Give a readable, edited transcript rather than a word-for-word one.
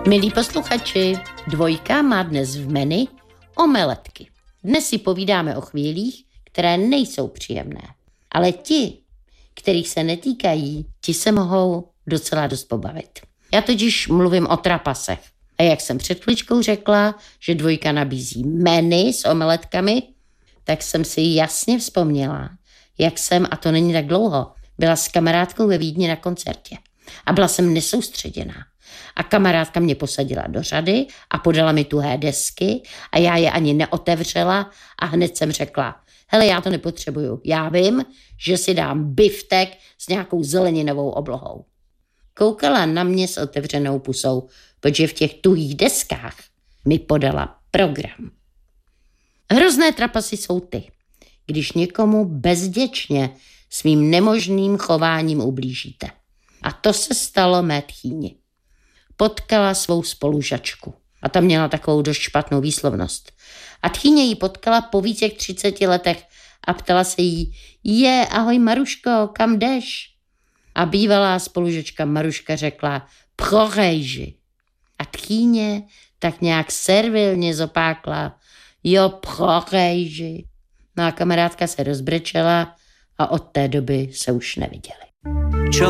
Milí posluchači, Dvojka má dnes v menu omeletky. Dnes si povídáme o chvílích, které nejsou příjemné. Ale ti, kterých se netýkají, ti se mohou docela dost pobavit. Já totiž mluvím o trapasech. A jak jsem před chvíličkou řekla, že Dvojka nabízí menu s omeletkami, tak jsem si jasně vzpomněla, jak jsem, a to není tak dlouho, byla s kamarádkou ve Vídni na koncertě. A byla jsem nesoustředěná. A kamarádka mě posadila do řady a podala mi tuhé desky a já je ani neotevřela a hned jsem řekla, hele, já to nepotřebuju. Já vím, že si dám biftek s nějakou zeleninovou oblohou. Koukala na mě s otevřenou pusou, protože v těch tuhých deskách mi podala program. Hrozné trapasy jsou ty, když někomu bezděčně svým nemožným chováním ublížíte. A to se stalo mé tchýni. Potkala svou spolužačku a ta měla takovou dost špatnou výslovnost. A tchýně ji potkala po víc jak 30 letech a ptala se jí, ahoj Maruško, kam jdeš? A bývalá spolužačka Maruška řekla, prohejži. A tchýně tak nějak servilně zopákla, prohejži. No a kamarádka se rozbrečela a od té doby se už neviděli. Čo